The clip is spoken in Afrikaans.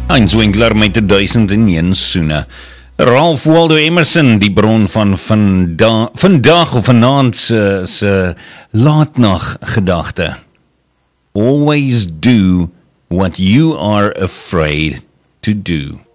Heinz Winkler met 1001 soene. Ralph Waldo Emerson, die bron van vandag of vanaand se laatnaggedagte. Always do what you are afraid to do.